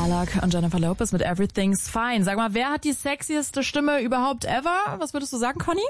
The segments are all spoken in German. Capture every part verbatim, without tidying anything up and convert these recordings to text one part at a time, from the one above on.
Wallach und Jennifer Lopez mit Everything's Fine. Sag mal, wer hat die sexieste Stimme überhaupt ever? Was würdest du sagen, Conny?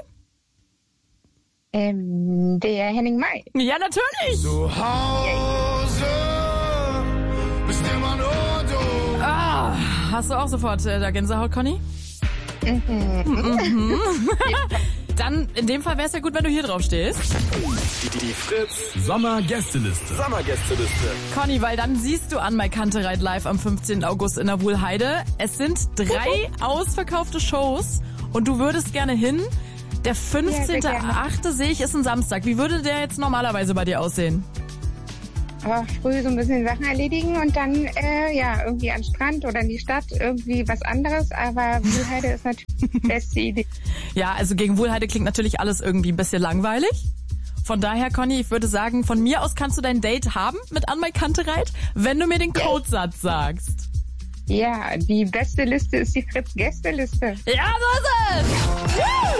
Ähm, der Henning May. Ja, natürlich. Zu Hause bist immer nur du. Ah, hast du auch sofort äh, da Gänsehaut, Conny? Mhm. Mhm. Dann, in dem Fall wäre es ja gut, wenn du hier drauf stehst. Die, die Fritz Sommergästeliste. Sommergästeliste. Conny, weil dann siehst du an Mai Kantereit live am fünfzehnten August in der Wuhlheide. Es sind drei ausverkaufte Shows und du würdest gerne hin. Der fünfzehnten achte sehe ich, ist ein Samstag. Wie würde der jetzt normalerweise bei dir aussehen? Oh, früh so ein bisschen Sachen erledigen und dann äh, ja irgendwie an den Strand oder in die Stadt, irgendwie was anderes. Aber Wuhlheide ist natürlich die beste Idee. Ja, also gegen Wuhlheide klingt natürlich alles irgendwie ein bisschen langweilig. Von daher, Conny, ich würde sagen, von mir aus kannst du dein Date haben mit An Mai Kantereit, wenn du mir den Codesatz sagst. Ja, die beste Liste ist die Fritz-Gästeliste. Ja, so ist es!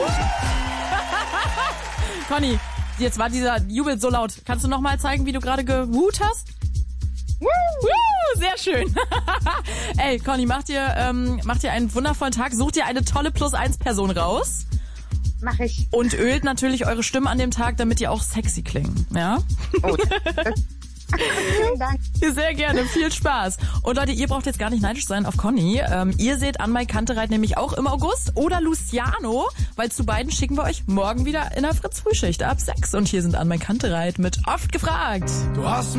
Conny, jetzt war dieser Jubel so laut. Kannst du noch mal zeigen, wie du gerade gewut hast? Woo! Woo, sehr schön. Ey, Conny, mach dir, ähm, mach dir einen wundervollen Tag. Such dir eine tolle Plus-eins-Person raus. Mach ich. Und ölt natürlich eure Stimme an dem Tag, damit die auch sexy klingen. Ja? Oh, das vielen Dank. Sehr gerne, viel Spaß. Und Leute, ihr braucht jetzt gar nicht neidisch sein auf Conny. Ähm, ihr seht An Mai Kantereit nämlich auch im August oder Luciano, weil zu beiden schicken wir euch morgen wieder in der Fritz-Frühschicht ab sechs. Und hier sind An Mai Kantereit mit Oft gefragt. Du hast